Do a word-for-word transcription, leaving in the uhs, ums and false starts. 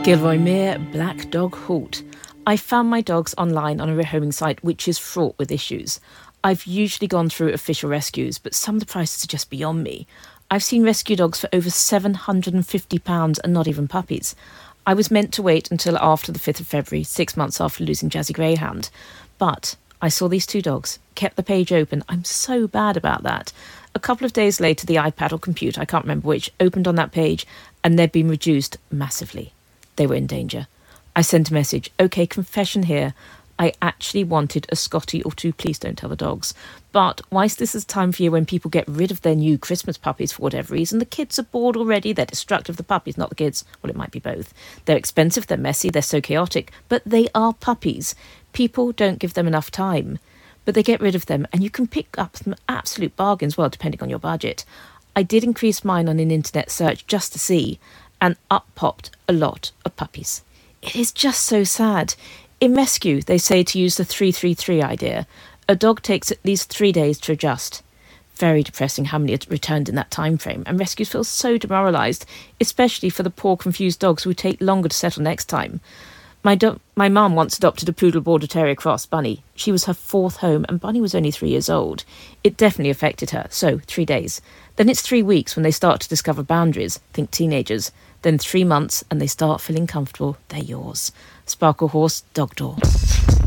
Gilroy Mere Black Dog Halt. I found my dogs online on a rehoming site which is fraught with issues. I've usually gone through official rescues, but some of the prices are just beyond me. I've seen rescue dogs for over seven hundred and fifty pounds and not even puppies. I was meant to wait until after the fifth of February, six months after losing Jazzy Greyhound. But I saw these two dogs, kept the page open. I'm so bad about that. A couple of days later, the iPad or computer, I can't remember which, opened on that page and they'd been reduced massively. They were in danger. I sent a message. OK, confession here. I actually wanted a Scottie or two. Please don't tell the dogs. But whilst this is time of year when people get rid of their new Christmas puppies for whatever reason, the kids are bored already. They're destructive, the puppies, not the kids. Well, it might be both. They're expensive, they're messy, they're so chaotic. But they are puppies. People don't give them enough time. But they get rid of them, and you can pick up some absolute bargains, well, depending on your budget. I did increase mine on an internet search just to see, and up popped a lot of puppies. It is just so sad. In rescue, they say to use the three three three idea. A dog takes at least three days to adjust. Very depressing how many had returned in that time frame, and rescues feel so demoralised, especially for the poor confused dogs who take longer to settle next time. My do- my mum once adopted a poodle border terrier cross, Bunny. She was her fourth home, and Bunny was only three years old. It definitely affected her, so three days. Then it's three weeks when they start to discover boundaries, think teenagers. Then three months and they start feeling comfortable. They're yours. Sparkle Horse Dog Door.